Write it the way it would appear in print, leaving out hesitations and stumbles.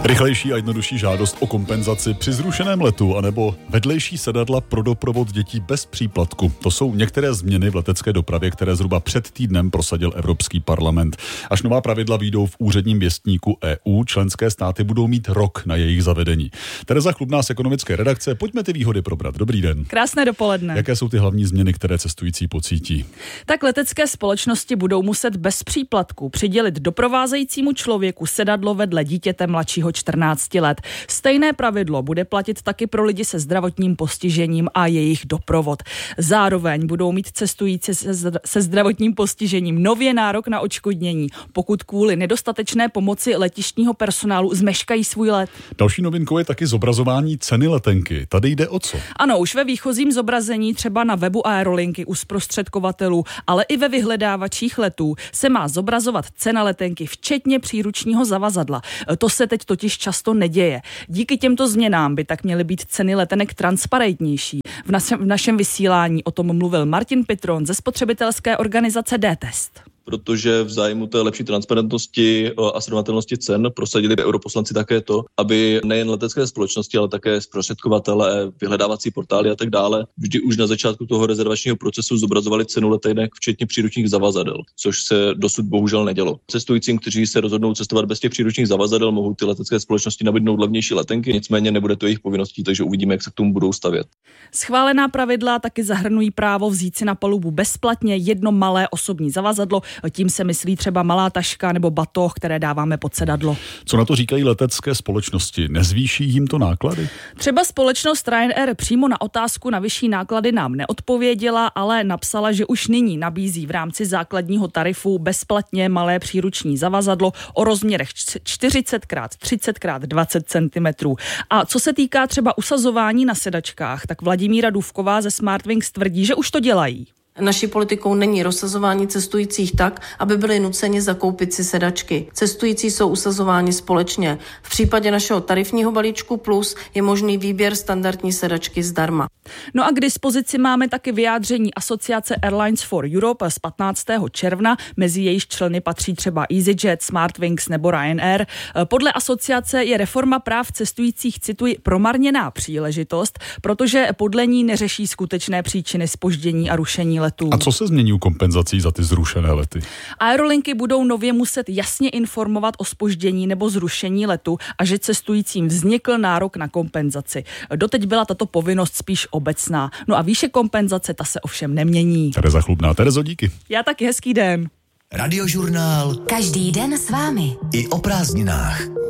Rychlejší a jednodušší žádost o kompenzaci při zrušeném letu anebo vedlejší sedadla pro doprovod dětí bez příplatku. To jsou některé změny v letecké dopravě, které zhruba před týdnem prosadil Evropský parlament. Až nová pravidla vyjdou v úředním věstníku EU, členské státy budou mít rok na jejich zavedení. Tereza Chlubná z ekonomické redakce, pojďme ty výhody probrat. Dobrý den. Krásné dopoledne. Jaké jsou ty hlavní změny, které cestující pocítí? Tak letecké společnosti budou muset bez příplatku přidělit doprovázejícímu člověku sedadlo vedle dítěte mladšího 14 let. Stejné pravidlo bude platit taky pro lidi se zdravotním postižením a jejich doprovod. Zároveň budou mít cestující se zdravotním postižením nově nárok na odškodnění, pokud kvůli nedostatečné pomoci letištního personálu zmeškají svůj let. Další novinkou je taky zobrazování ceny letenky. Tady jde o co? Ano, už ve výchozím zobrazení, třeba na webu Aerolinky u zprostředkovatelů, ale i ve vyhledávačích letů se má zobrazovat cena letenky, včetně příručního zavazadla. To se teď totiž často neděje. Díky těmto změnám by tak měly být ceny letenek transparentnější. V našem vysílání o tom mluvil Martin Pitron ze spotřebitelské organizace D-Test. Protože v zájmu té lepší transparentnosti a srovnatelnosti cen prosadili europoslanci také to, aby nejen letecké společnosti, ale také zprostředkovatelé, vyhledávací portály a tak dále vždy už na začátku toho rezervačního procesu zobrazovali cenu letenek, včetně příručních zavazadel, což se dosud bohužel nedělo. Cestujícím, kteří se rozhodnou cestovat bez těch příručních zavazadel, mohou ty letecké společnosti nabídnout levnější letenky, nicméně nebude to jejich povinností, takže uvidíme, jak se k tomu budou stavět. Schválená pravidla taky zahrnují právo vzít si na palubu bezplatně jedno malé osobní zavazadlo. Tím se myslí třeba malá taška nebo batoh, které dáváme pod sedadlo. Co na to říkají letecké společnosti? Nezvýší jim to náklady? Třeba společnost Ryanair přímo na otázku na vyšší náklady nám neodpověděla, ale napsala, že už nyní nabízí v rámci základního tarifu bezplatně malé příruční zavazadlo o rozměrech 40x30x20 cm. A co se týká třeba usazování na sedačkách, tak Vladimíra Důvková ze Smartwings tvrdí, že už to dělají. Naší politikou není rozsazování cestujících tak, aby byli nuceni zakoupit si sedačky. Cestující jsou usazováni společně. V případě našeho tarifního balíčku Plus je možný výběr standardní sedačky zdarma. No a k dispozici máme taky vyjádření Asociace Airlines for Europe z 15. června. Mezi jejíž členy patří třeba EasyJet, Smartwings nebo Ryanair. Podle asociace je reforma práv cestujících, cituji, promarněná příležitost, protože podle ní neřeší skutečné příčiny zpoždění a rušení letů. A co se změní u kompenzací za ty zrušené lety? Aerolinky budou nově muset jasně informovat o zpoždění nebo zrušení letu a že cestujícím vznikl nárok na kompenzaci. Doteď byla tato povinnost spíš obecná. No a výše kompenzace ta se ovšem nemění. Tereza Chlubná. Terezo, díky. Já taky, hezký den. Radiožurnál. Každý den s vámi. I o prázdninách.